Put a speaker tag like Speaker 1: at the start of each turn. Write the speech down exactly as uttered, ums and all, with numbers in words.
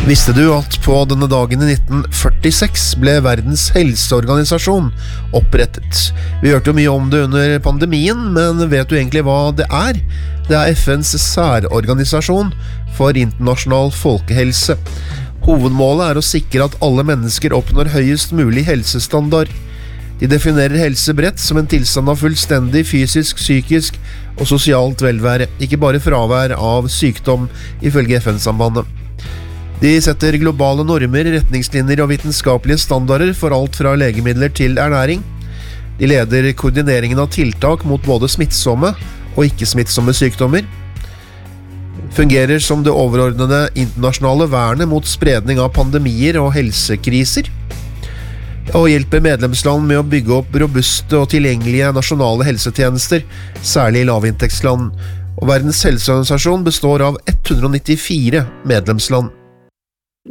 Speaker 1: Visste du at på denne dagen i nitten førtiseks ble Verdens helseorganisasjon opprettet? Vi hørte jo mye om det under pandemien, men vet du egentlig hva det er? Det er F N's særorganisasjon for internasjonal folkehelse. Hovedmålet er å sikre at alle mennesker oppnår høyest mulig helsestandard. De definerer helse bredt som en tilstand av fullstendig fysisk, psykisk og sosialt velvære, ikke bare fravær av sykdom, ifølge F N-sambandet. De setter globale normer, retningslinjer og vitenskapelige standarder for alt fra legemidler til ernæring. De leder koordineringen av tiltak mot både smittsomme og ikke-smittsomme sykdommer. Fungerer som det overordnede internasjonale vernet mot spredning av pandemier og helsekriser. Og hjelper medlemsland med å bygge opp robuste og tilgjengelige nasjonale helsetjenester, særlig i lavinntektsland. Og Verdens helseorganisasjon består av ett hundre nittifire medlemsland.